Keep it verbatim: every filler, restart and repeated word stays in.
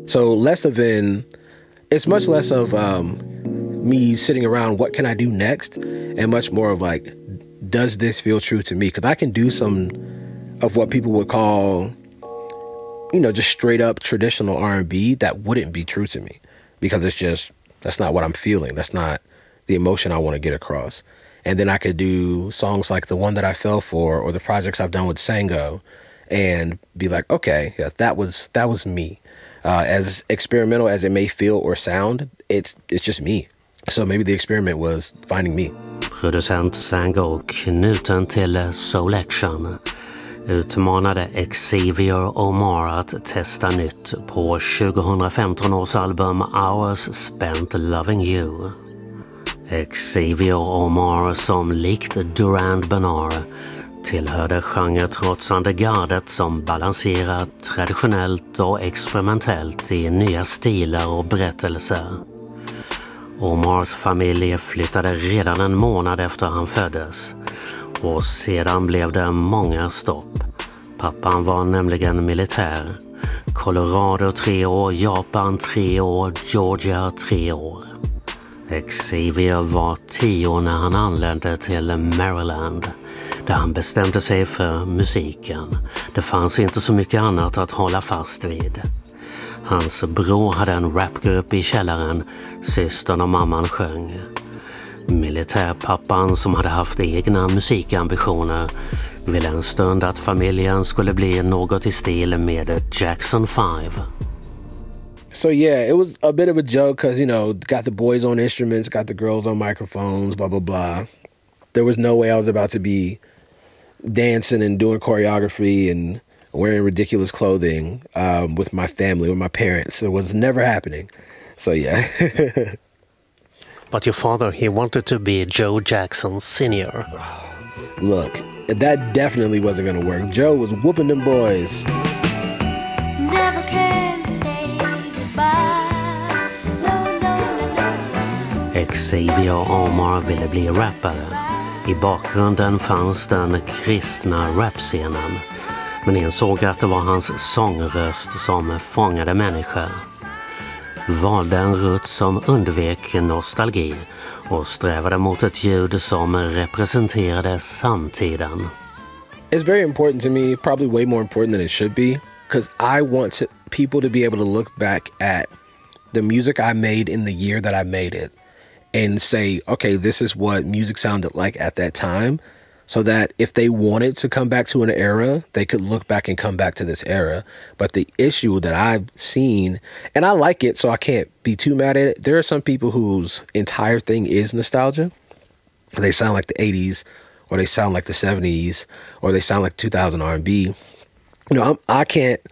So less of in, it's much less of um, me sitting around, what can I do next? And much more of like, does this feel true to me? Because I can do some of what people would call, you know, just straight up traditional R and B that wouldn't be true to me. Because it's just, that's not what I'm feeling. That's not the emotion I want to get across. And then I could do songs like the one that I fell for or the projects I've done with Sango and be like, okay, yeah, that was that was me. Uh, as experimental as it may feel or sound, it's it's just me. So maybe the experiment was finding me. Producent Sango, knuten till Soul Action, utmanade Xavier Omar att testa nytt på tjugohundrafemton års album Hours Spent Loving You. Xavier Omar, som likt Durand Bernard tillhörde genretrotsande gardet som balanserar traditionellt och experimentellt i nya stilar och berättelser. Omars familj flyttade redan en månad efter han föddes och sedan blev det många stopp. Pappan var nämligen militär. Colorado tre år, Japan tre år, Georgia tre år. Xavier var tio när han anlände till Maryland, där han bestämde sig för musiken. Det fanns inte så mycket annat att hålla fast vid. Hans bror hade en rapgrupp i källaren, systern och mamman sjöng. Militärpappan, som hade haft egna musikambitioner, ville en stund att familjen skulle bli något i stil med Jackson five. So yeah, it was a bit of a joke because, you know, got the boys on instruments, got the girls on microphones, blah, blah, blah. There was no way I was about to be dancing and doing choreography and wearing ridiculous clothing um, with my family, with my parents. It was never happening. So yeah. But your father, he wanted to be Joe Jackson Senior Look, that definitely wasn't going to work. Joe was whooping them boys. Never can say goodbye. No, no, no, no. Xavier Omar ville bli rappare. I bakgrunden fanns den kristna rapscenen, men insåg att det var hans sångröst som fångade människor. Valde en rutt som undvek nostalgi och strävade mot ett ljud som representerade samtiden. It's very important to me, probably way more important than it should be, because I want to, people to be able to look back at the music I made in the year that I made it and say, okay, this is what music sounded like at that time, so that if they wanted to come back to an era, they could look back and come back to this era. But the issue that I've seen, and I like it, so I can't be too mad at it, there are some people whose entire thing is nostalgia. They sound like the eighties, or they sound like the seventies, or they sound like two thousand R and B. You know, I'm, I can't